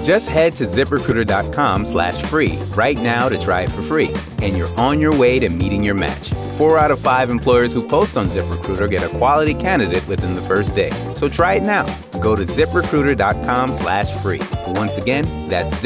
Just head to ZipRecruiter.com/free right now to try it for free, and you're on your way to meeting your match. 4 out of 5 employers who post on ZipRecruiter get a quality candidate within the first day. So try it now. Go to ZipRecruiter.com/free. Once again, that's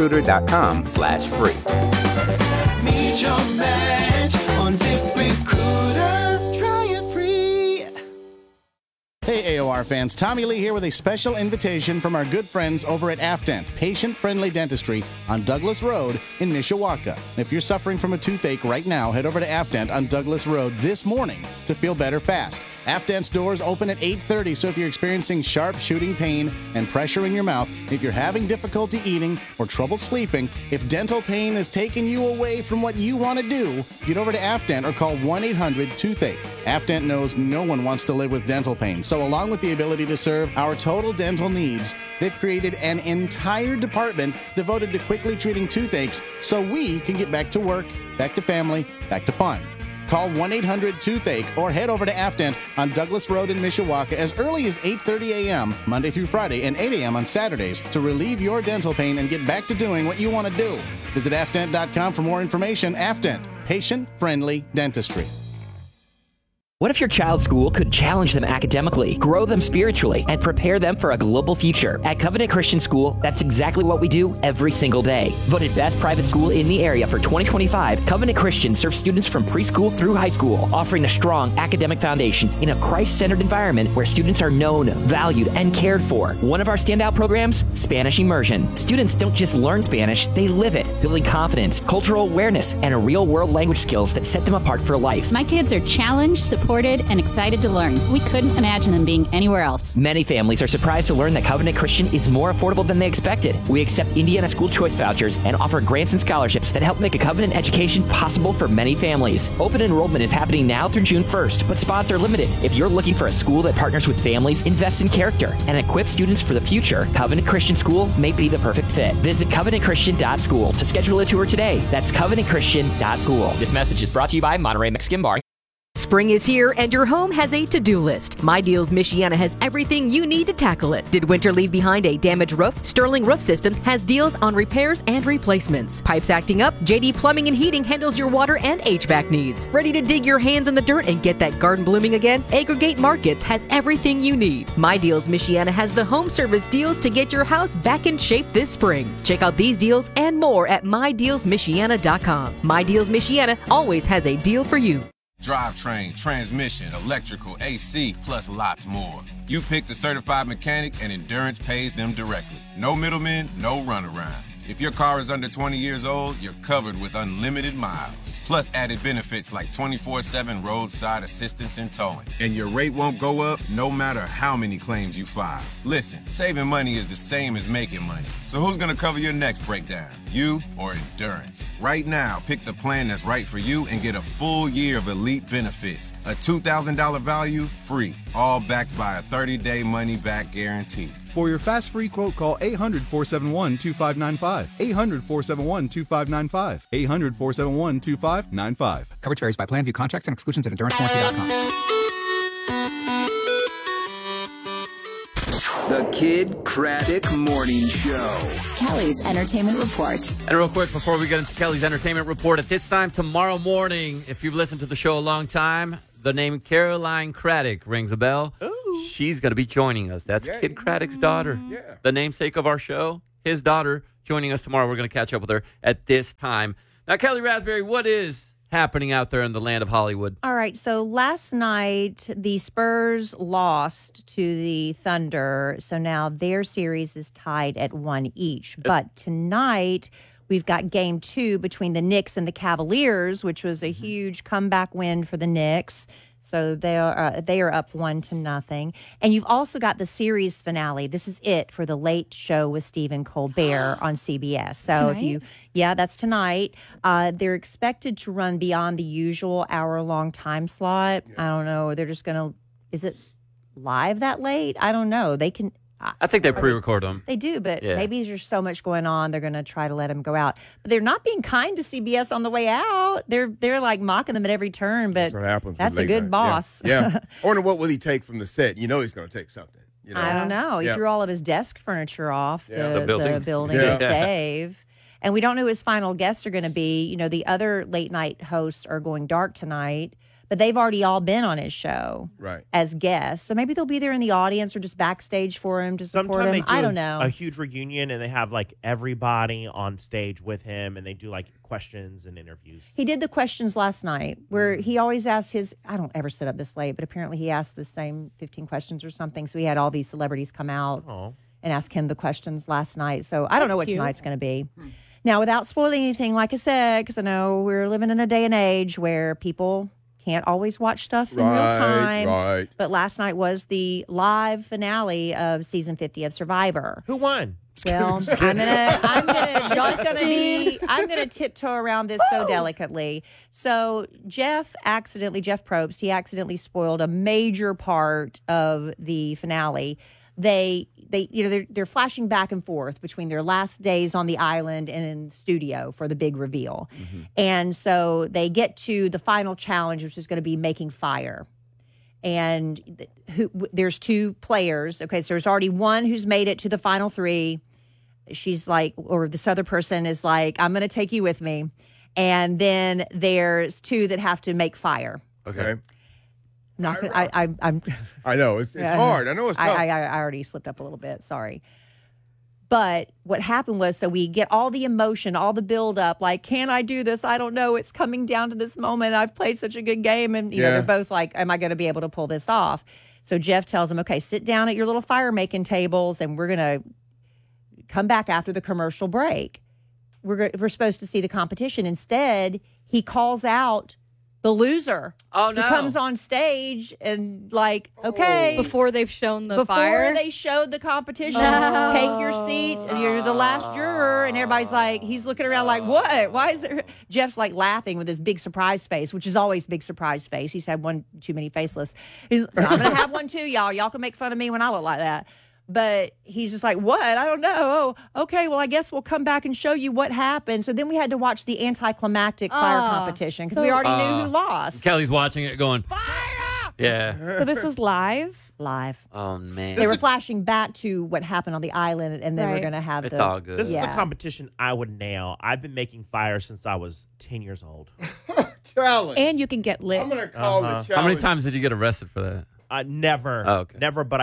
ZipRecruiter.com/free. Meet your match on ZipRecruiter. Try it free. Hey AOR fans, Tommy Lee here with a special invitation from our good friends over at Afdent, patient-friendly dentistry on Douglas Road in Mishawaka. If you're suffering from a toothache right now, head over to Afdent on Douglas Road this morning to feel better fast. Afdent's doors open at 8:30, so if you're experiencing sharp shooting pain and pressure in your mouth, if you're having difficulty eating or trouble sleeping, if dental pain is taking you away from what you want to do, get over to Afdent or call 1-800-TOOTHACHE. Afdent knows no one wants to live with dental pain, so along with the ability to serve our total dental needs, they've created an entire department devoted to quickly treating toothaches so we can get back to work, back to family, back to fun. Call 1-800-TOOTHACHE or head over to Afdent on Douglas Road in Mishawaka as early as 8:30 a.m. Monday through Friday and 8 a.m. on Saturdays to relieve your dental pain and get back to doing what you want to do. Visit Afdent.com for more information. Afdent, patient-friendly dentistry. What if your child's school could challenge them academically, grow them spiritually, and prepare them for a global future? At Covenant Christian School, that's exactly what we do every single day. Voted best private school in the area for 2025, Covenant Christian serves students from preschool through high school, offering a strong academic foundation in a Christ-centered environment where students are known, valued, and cared for. One of our standout programs, Spanish Immersion. Students don't just learn Spanish, they live it, building confidence, cultural awareness, and real-world language skills that set them apart for life. My kids are challenged, supported, and excited to learn. We couldn't imagine them being anywhere else. Many families are surprised to learn that Covenant Christian is more affordable than they expected. We accept Indiana School Choice Vouchers and offer grants and scholarships that help make a Covenant education possible for many families. Open enrollment is happening now through June 1st, but spots are limited. If you're looking for a school that partners with families, invests in character, and equips students for the future, Covenant Christian School may be the perfect fit. Visit covenantchristian.school to schedule a tour today. That's covenantchristian.school. This message is brought to you by Monterey Mexican Bar. Spring is here and your home has a to-do list. My Deals Michiana has everything you need to tackle it. Did winter leave behind a damaged roof? Sterling Roof Systems has deals on repairs and replacements. Pipes acting up? JD Plumbing and Heating handles your water and HVAC needs. Ready to dig your hands in the dirt and get that garden blooming again? Aggregate Markets has everything you need. My Deals Michiana has the home service deals to get your house back in shape this spring. Check out these deals and more at MyDealsMichiana.com. My Deals Michiana always has a deal for you. Drivetrain, transmission, electrical, AC, plus lots more. You pick the certified mechanic and Endurance pays them directly. No middlemen, no runaround. If your car is under 20 years old, you're covered with unlimited miles. Plus added benefits like 24/7 roadside assistance and towing. And your rate won't go up no matter how many claims you file. Listen, saving money is the same as making money. So who's gonna cover your next breakdown? You or Endurance? Right now, pick the plan that's right for you and get a full year of elite benefits. A $2,000 value, free. All backed by a 30-day money-back guarantee. For your fast free quote, call 800-471-2595. 800-471-2595. 800-471-2595. Coverage varies by plan. View contracts and exclusions at EnduranceWarranty.com. The Kid Craddock Morning Show. Kelly's Entertainment Report. And real quick, before we get into Kelly's Entertainment Report, at this time tomorrow morning, if you've listened to the show a long time, the name Caroline Craddock rings a bell. Ooh. She's going to be joining us. That's Kid Craddock's daughter. Yeah. The namesake of our show, his daughter, joining us tomorrow. We're going to catch up with her at this time. Now, Kelly Raspberry, what is happening out there in the land of Hollywood? All right, so last night the Spurs lost to the Thunder, so now their series is tied at 1 each. But tonight we've got game 2 between the Knicks and the Cavaliers, which was a huge comeback win for the Knicks. So they are up 1-0. And you've also got the series finale. This is it for the Late Show with Stephen Colbert on CBS. So tonight? That's tonight. They're expected to run beyond the usual hour-long time slot. I don't know. They're just going to, is it live that late? I don't know. They can. I think they pre-record them. They do, but maybe there's so much going on, they're going to try to let them go out. But they're not being kind to CBS on the way out. They're like mocking them at every turn. But that's what happens. That's a good boss. Yeah. I wonder what will he take from the set. You know he's going to take something. You know? I don't know. He Yeah. threw all of his desk furniture off Yeah. The building. with Dave. And we don't know who his final guests are going to be. You know, the other late night hosts are going dark tonight, but they've already all been on his show as guests. So maybe they'll be there in the audience or just backstage for him to support Sometimes him. they do I don't know. a huge reunion and they have like everybody on stage with him and they do like questions and interviews. He did the questions last night where he always asks I don't ever sit up this late, but apparently he asked the same 15 questions or something. So he had all these celebrities come out and ask him the questions last night. So I don't know what tonight's going to be. Now, without spoiling anything, like I said, because I know we're living in a day and age where people can't always watch stuff in real time. Right. But last night was the live finale of season 50 of Survivor. Who won? Well, I'm gonna tiptoe around this so delicately. So Jeff Probst, he accidentally spoiled a major part of the finale. They're flashing back and forth between their last days on the island and in the studio for the big reveal. Mm-hmm. And so they get to the final challenge, which is going to be making fire. And there's two players. Okay, so there's already one who's made it to the final three. She's like, or this other person is like, I'm going to take you with me. And then there's two that have to make fire. Okay. Not gonna, I'm. I know it's hard. I know it's tough. I already slipped up a little bit. Sorry. But what happened was, so we get all the emotion, all the build up. Like, can I do this? I don't know. It's coming down to this moment. I've played such a good game, and you know they're both like, "Am I going to be able to pull this off?" So Jeff tells him, "Okay, sit down at your little fire making tables, and we're going to come back after the commercial break. We're supposed to see the competition." Instead, he calls out the loser. Oh, no. Who comes on stage and like, okay. Before they've shown the Before fire? they showed the competition. No. Take your seat. You're the last juror. And everybody's like, he's looking around like, what? Why is there? Jeff's like laughing with his big surprise face, which is always big surprise face. He's had one too many faceless. I'm going to have one too, y'all. Y'all can make fun of me when I look like that. But he's just like, what? I don't know. Oh, okay, well, I guess we'll come back and show you what happened. So then we had to watch the anticlimactic fire competition because we already knew who lost. Kelly's watching it going, fire! Yeah. So this was live? Live. Oh, man. They were flashing back to what happened on the island, and then we're going to have It's all good. This is a competition I would nail. I've been making fire since I was 10 years old. Challenge. And you can get lit. I'm going to call it challenge. How many times did you get arrested for that? Never. Oh, okay. Never, but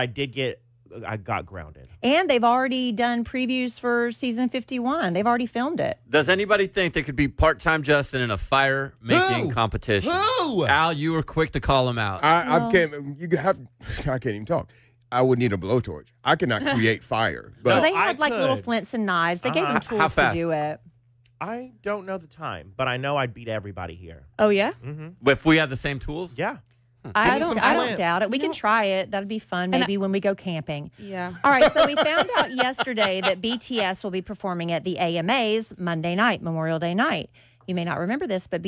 I got grounded. And they've already done previews for season 51. They've already filmed it. Does anybody think there could be part-time Justin in a fire-making competition? Who? Al, you were quick to call him out. I can't even talk. I would need a blowtorch. I cannot create fire. But Well, they had like little flints and knives. They gave them How tools to fast? do it. I don't know the time, but I know I'd beat everybody here. Oh, yeah? Mm-hmm. If we had the same tools? Yeah. I don't doubt it. We can try it. That'd be fun maybe when we go camping. Yeah. All right, so we found out yesterday that BTS will be performing at the AMAs Monday night, Memorial Day night. You may not remember this, but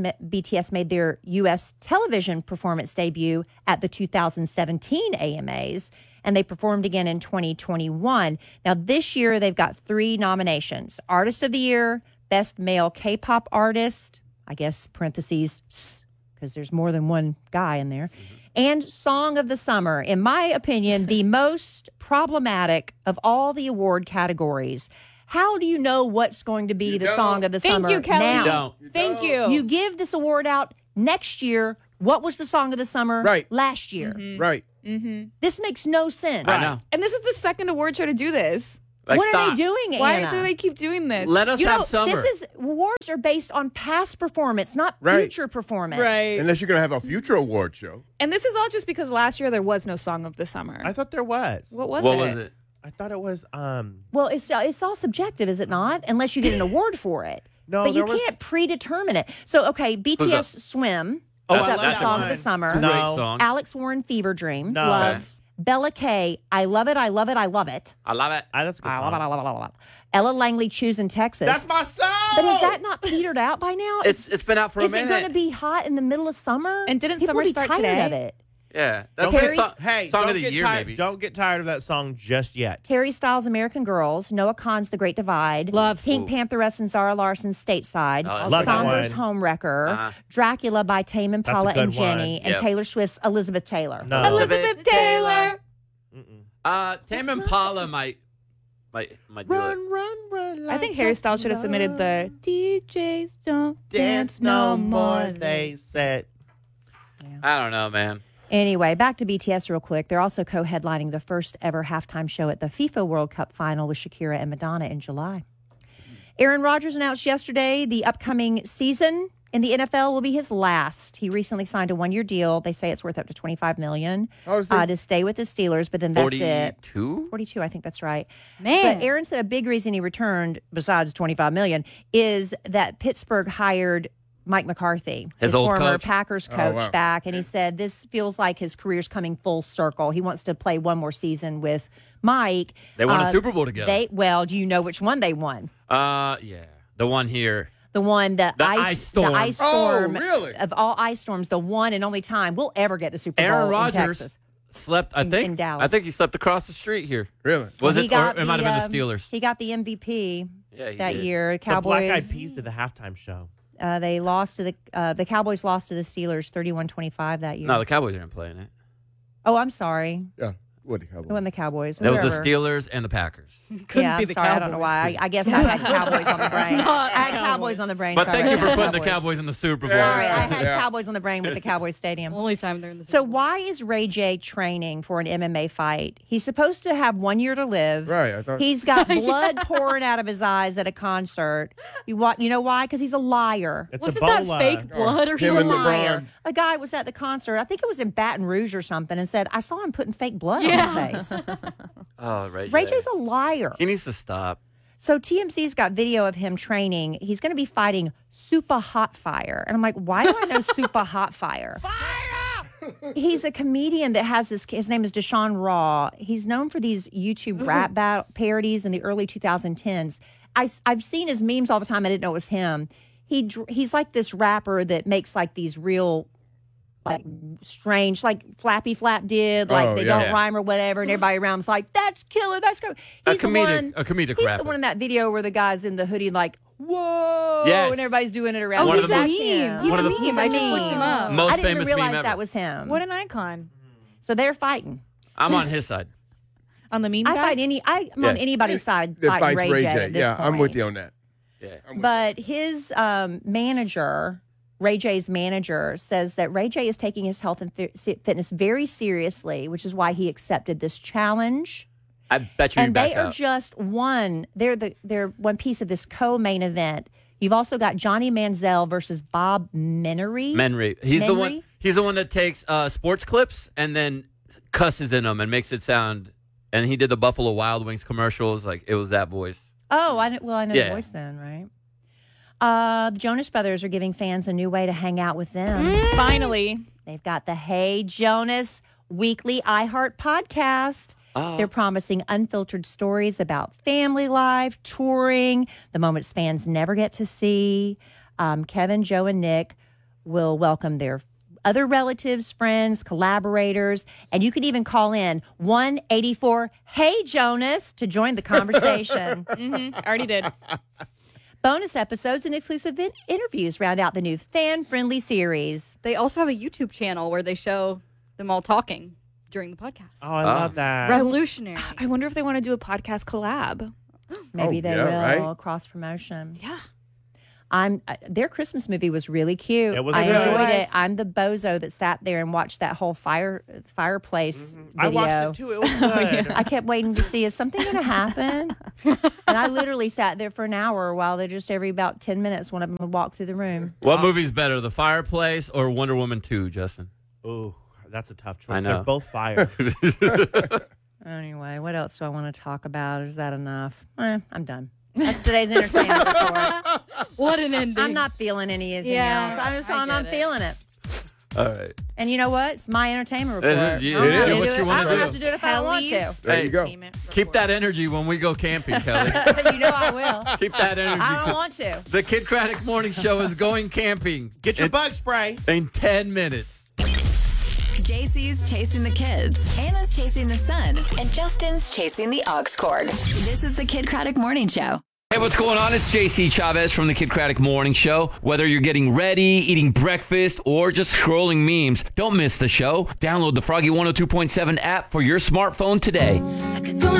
BTS made their U.S. television performance debut at the 2017 AMAs, and they performed again in 2021. Now, this year, they've got 3 nominations. Artist of the Year, Best Male K-pop Artist, I guess, parentheses, because there's more than one guy in there, and Song of the Summer. In my opinion, the most problematic of all the award categories. How do you know what's going to be the Song of the Summer? Thank you, Kelly. Now? Thank you. You give this award out next year. What was the Song of the Summer last year? Mm-hmm. Right. Mm-hmm. This makes no sense. I know. And this is the second award show to do this. Like, what stop. are they doing, Why Anna? do they keep doing this? Let us have summer. Awards are based on past performance, not future performance. Right. Unless you're going to have a future award show. And this is all just because last year there was no Song of the Summer. I thought there was. What was it? I thought it was. Well, it's all subjective, is it not? Unless you get an award for it. No, but you there was- can't predetermine it. So, okay, BTS Swim. Oh, is I up love for that Song one. of the Summer. Great song. Alex Warren, Fever Dream. No. Love. Okay. Bella K, I love it, I love it, I love it. I love it. That's a good I love song. it, I love it, I love it. Ella Langley, Choose in Texas. That's my song. But has that not petered out by now? It's been out for a Is minute. it going to be hot in the middle of summer? And didn't People summer be start tired today? of it. Yeah. That's Don't been get, song of don't the get year, tired. maybe. Don't get tired of that song just yet. Harry Styles' American Girls, Noah Kahan's The Great Divide, Love. Pink Pantheress and Zara Larson's Stateside, Oh, love that Somber's one. Homewrecker, Dracula by Tame Impala That's a and good Jenny, one. and Yep. Taylor Swift's Elizabeth Taylor. No. Elizabeth Taylor. Tame Impala might do it. Run. I think Harry Styles should have submitted the DJs don't dance no more. They said. I don't know, man. Anyway, back to BTS real quick. They're also co-headlining the first ever halftime show at the FIFA World Cup final with Shakira and Madonna in July. Aaron Rodgers announced yesterday the upcoming season in the NFL will be his last. He recently signed a one-year deal. They say it's worth up to $25 million to stay with the Steelers, but then that's 42? 42, I think that's right. Man. But Aaron said a big reason he returned, besides $25 million, is that Pittsburgh hired Mike McCarthy, His old former coach? Packers coach, back, and he said this feels like his career's coming full circle. He wants to play one more season with Mike. They won a Super Bowl together. Do you know which one they won? Yeah, the one here. The one, the ice storm. The ice storm. Oh, really? Of all ice storms, the one and only time we'll ever get the Super Bowl Aaron in Rodgers Texas. slept. I In think. Dallas. I think he slept across the street here. Really? Was He it? got Or it might have been the Steelers. He got the MVP Yeah, he that did. year. The Cowboys. Black Eyed Peas did the halftime show. They lost to the Cowboys lost to the Steelers 31-25 that year. No, the Cowboys aren't playing it. Oh, I'm sorry. Yeah. What the Cowboys? It wasn't the Cowboys. It was the Whoever. Steelers and the Packers. Yeah, I'm sorry. I don't know why. I guess I had Cowboys on the brain. I had Cowboys on the brain. But sorry. thank you for putting the Cowboys in the Super Bowl. Sorry, I had Cowboys on the brain with the Cowboys Stadium. Only time they're in the So why is Ray J training for an MMA fight? He's supposed to have 1 year to live. Right. I thought. He's got blood pouring out of his eyes at a concert. You know why? Because he's a liar. It's Wasn't Ebola. that fake blood or Him He's a and something? liar. LeBron. A guy was at the concert. I think it was in Baton Rouge or something, and said, "I saw him putting fake blood on his face." Oh, Ray J. Ray J's a liar. He needs to stop. So TMC's got video of him training. He's going to be fighting Super Hot Fire. And I'm like, why do I know Super Hot Fire? He's a comedian that has this. His name is Deshaun Raw. He's known for these YouTube rap parodies in the early 2010s. I've seen his memes all the time. I didn't know it was him. He's like this rapper that makes like these real, like strange, like Flappy Flap did, like they don't rhyme or whatever, and everybody around him's like, "That's killer, that's killer." He's a comedic He's rapper. the one in that video where the guy's in the hoodie, like, "Whoa!" Yes. and everybody's doing it around. Oh, One he's of a the- meme. He's one a of the- meme. I just looked him up. Most I didn't even famous realize meme ever. that was him. What an icon. So they're fighting. I'm on his side. On the meme I'm guy? on anybody's side That fighting fights Ray J. at this Yeah, I'm with point. you on that. Yeah. But his manager, Ray J's manager, says that Ray J is taking his health and fitness very seriously, which is why he accepted this challenge. I bet you he And backs they are out. just one. They're one piece of this co-main event. You've also got Johnny Manziel versus Bob Menery. Menry. He's the one. Menry? He's the one that takes sports clips and then cusses in them and makes it sound. And he did the Buffalo Wild Wings commercials. Like it was that voice. Oh, I know the Yeah. voice then, right? The Jonas Brothers are giving fans a new way to hang out with them. Finally. They've got the Hey Jonas weekly iHeart podcast. They're promising unfiltered stories about family life, touring, the moments fans never get to see. Kevin, Joe, and Nick will welcome their other relatives, friends, collaborators, and you can even call in 1-84 Hey Jonas to join the conversation. Already did. Bonus episodes and exclusive interviews round out the new fan-friendly series. They also have a YouTube channel where they show them all talking during the podcast. Oh, I love that. Revolutionary. I wonder if they want to do a podcast collab. Maybe Oh, they yeah, will right? cross promotion. Yeah. Their Christmas movie was really cute. It was I really enjoyed nice. it. I'm the bozo that sat there and watched that whole fireplace video. I watched it too. It was good. I kept waiting to see, is something going to happen? And I literally sat there for an hour while they just every about 10 minutes one of them would walk through the room. What movie's better, The Fireplace or Wonder Woman 2, Justin? Ooh, that's a tough choice. I know. They're both fire. Anyway, what else do I want to talk about? Is that enough? I'm done. That's today's entertainment report. What an ending. I'm not feeling anything Yeah, else. I'm I get it. feeling it. All right. And you know what? It's my entertainment report. It is, yeah. I don't It have is. to What do you it. wanna I don't do. have to do it if I don't want to. Kelly's There you go. Keep that energy when we go camping, Kelly. You know I will. Keep that energy. I don't want to. The Kid Craddock Morning Show is going camping. Get your bug spray. In 10 minutes. JC's chasing the kids, Anna's chasing the sun, and Justin's chasing the aux cord. This is the Kid Craddock Morning Show. Hey, what's going on? It's JC Chavez from the Kid Craddock Morning Show. Whether you're getting ready, eating breakfast, or just scrolling memes, don't miss the show. Download the Froggy 102.7 app for your smartphone today.